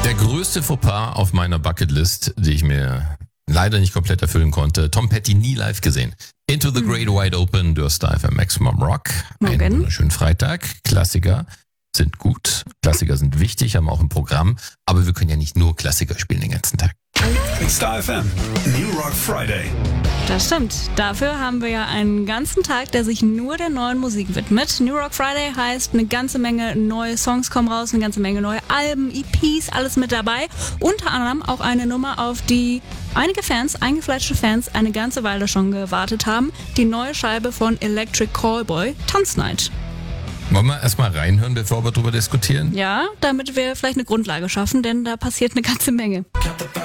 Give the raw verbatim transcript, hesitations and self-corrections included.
Der größte Fauxpas auf meiner Bucketlist, die ich mir leider nicht komplett erfüllen konnte, Tom Petty nie live gesehen. Into the Great Wide Open, Dürster F M Maximum Rock. Morgen. Einen wunderschönen Freitag. Klassiker sind gut, Klassiker sind wichtig, haben auch ein Programm, aber wir können ja nicht nur Klassiker spielen den ganzen Tag. Star F M, New Rock Friday. Das stimmt. Dafür haben wir ja einen ganzen Tag, der sich nur der neuen Musik widmet. New Rock Friday heißt, eine ganze Menge neue Songs kommen raus, eine ganze Menge neue Alben, E Ps, alles mit dabei. Unter anderem auch eine Nummer, auf die einige Fans, eingefleischte Fans, eine ganze Weile schon gewartet haben. Die neue Scheibe von Electric Callboy, Tanznight. Wollen wir erstmal reinhören, bevor wir darüber diskutieren? Ja, damit wir vielleicht eine Grundlage schaffen, denn da passiert eine ganze Menge. Got the